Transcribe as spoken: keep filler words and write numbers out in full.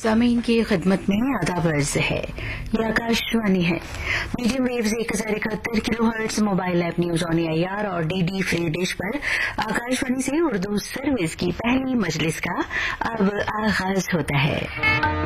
सामीन की खिदमत में आदाब अर्ज है। ये आकाशवाणी है। मीडियम वेव्स एक हजार इकहत्तर kilo hertz, mobile app news on A I R और डीडी फ्री डिश पर आकाशवाणी से उर्दू सर्विस की पहली मजलिस का अब आगाज होता है।